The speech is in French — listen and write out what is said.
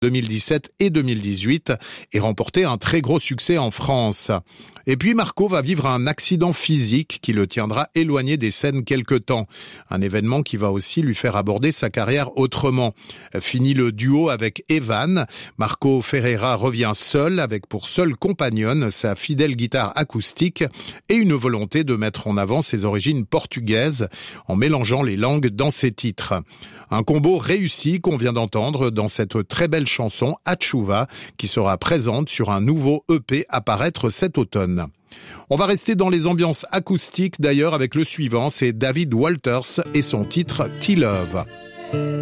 2017 et 2018 et remporté un très gros succès en France. Et puis Marco va vivre un accident physique qui le tiendra éloigné des scènes quelque temps. Un événement qui va aussi lui faire aborder sa carrière autrement. Fini le duo avec Evan, Marco Ferreira revient seul avec pour seule compagnonne sa fidèle guitare acoustique et une volonté de mettre en avant ses origines portugaises en mélangeant les langues dans ses titres. Un combo réussi qu'on vient d'entendre dans cette très belle chanson Achuva qui sera présente sur un nouveau EP à paraître cet automne. On va rester dans les ambiances acoustiques d'ailleurs avec le suivant, c'est David Walters et son titre T-Love.